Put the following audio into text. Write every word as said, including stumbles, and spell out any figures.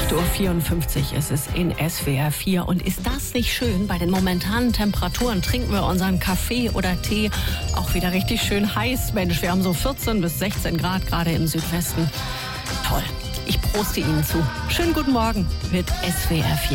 acht Uhr vierundfünfzig ist es in S W R vier. Und ist das nicht schön? Bei den momentanen Temperaturen trinken wir unseren Kaffee oder Tee auch wieder richtig schön heiß. Mensch, wir haben so vierzehn bis sechzehn Grad gerade im Südwesten. Toll. Ich proste Ihnen zu. Schönen guten Morgen mit S W R vier.